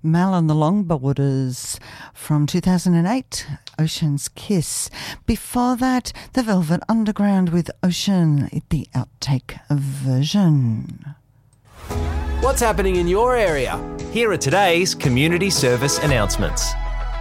Mal and the Longboarders from 2008, Ocean's Kiss. Before that, The Velvet Underground with Ocean, the outtake version. What's happening in your area? Here are today's community service announcements.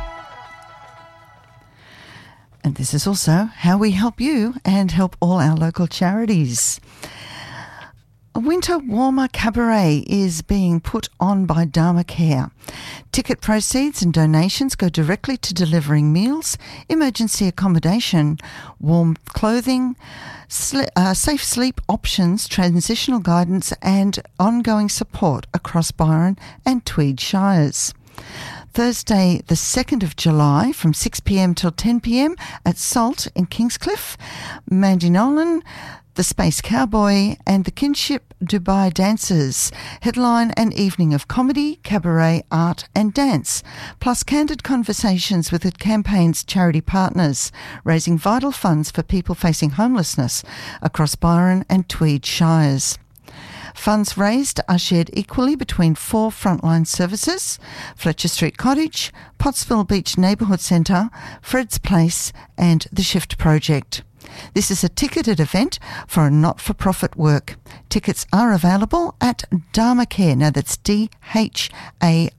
And this is also how we help you and help all our local charities. A Winter Warmer Cabaret is being put on by Dharma Care. Ticket proceeds and donations go directly to delivering meals, emergency accommodation, warm clothing, safe sleep options, transitional guidance and ongoing support across Byron and Tweed Shires. Thursday the 2nd of July from 6pm till 10pm at Salt in Kingscliff, Mandy Nolan, the Space Cowboy and the Kinship Dubai Dancers headline an evening of comedy, cabaret, art and dance, plus candid conversations with the campaign's charity partners, raising vital funds for people facing homelessness across Byron and Tweed Shires. Funds raised are shared equally between 4 frontline services: Fletcher Street Cottage, Pottsville Beach Neighbourhood Centre, Fred's Place and the Shift Project. This is a ticketed event for a not-for-profit work. Tickets are available at Dharma Care. Now that's DHARMACARE,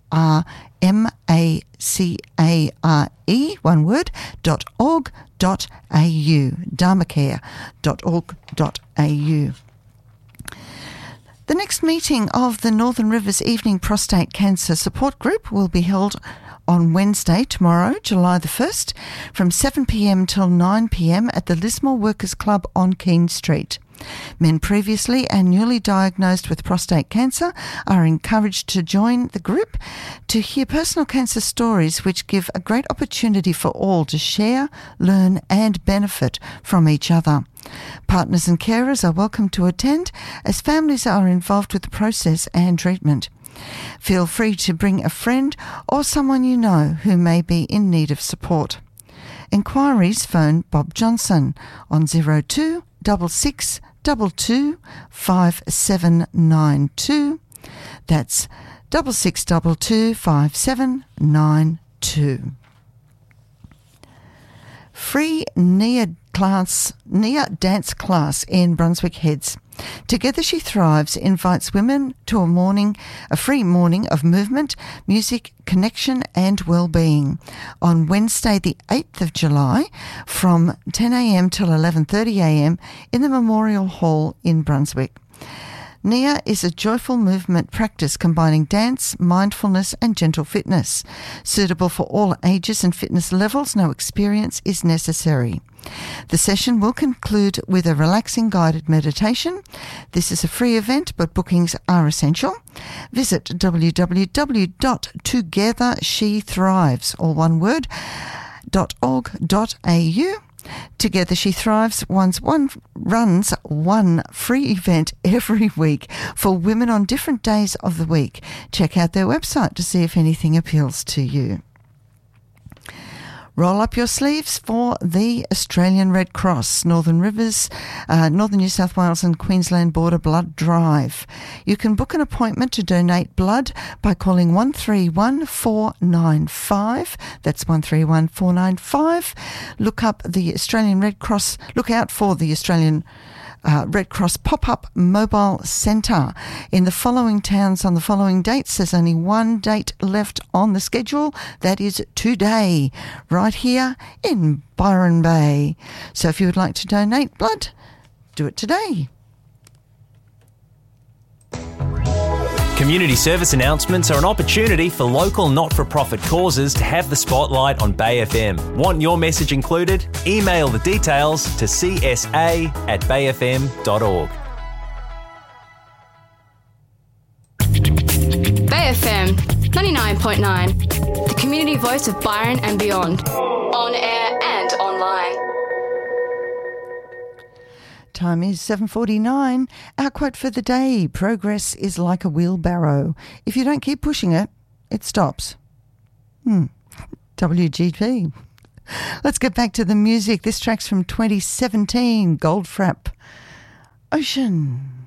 one word, .org.au, dharmacare.org.au. The next meeting of the Northern Rivers Evening Prostate Cancer Support Group will be held on Wednesday, tomorrow, July the 1st, from 7pm till 9pm at the Lismore Workers Club on Keene Street. Men previously and newly diagnosed with prostate cancer are encouraged to join the group to hear personal cancer stories which give a great opportunity for all to share, learn and benefit from each other. Partners and carers are welcome to attend as families are involved with the process and treatment. Feel free to bring a friend or someone you know who may be in need of support. Enquiries phone Bob Johnson on 02 66 22 5792. That's 6622 5792. Free Nia dance class in Brunswick Heads. Together She Thrives invites women to a free morning of movement, music, connection and well-being on Wednesday the 8th of July from 10am till 11:30am in the Memorial Hall in Brunswick. Nia is a joyful movement practice combining dance, mindfulness and gentle fitness. Suitable for all ages and fitness levels, no experience is necessary. The session will conclude with a relaxing guided meditation. This is a free event, but bookings are essential. Visit www.togethershethrives, all one word, .org.au. Together She Thrives runs one free event every week for women on different days of the week. Check out their website to see if anything appeals to you. Roll up your sleeves for the Australian Red Cross Northern Rivers, Northern New South Wales and Queensland Border Blood Drive. You can book an appointment to donate blood by calling 131495. That's 131495. Look up the Australian Red Cross. Look out for the Australian Red Cross Pop-Up Mobile Centre in the following towns on the following dates. There's only one date left on the schedule. That is today, right here in Byron Bay. So if you would like to donate blood, do it today. Community service announcements are an opportunity for local not-for-profit causes to have the spotlight on Bay FM. Want your message included? Email the details to csa@bayfm.org. Bay FM 99.9, the community voice of Byron and beyond. On air and online. Time is 7:49. Our quote for the day: progress is like a wheelbarrow. If you don't keep pushing it, it stops. WGP. Let's get back to the music. This track's from 2017, Goldfrapp, Ocean.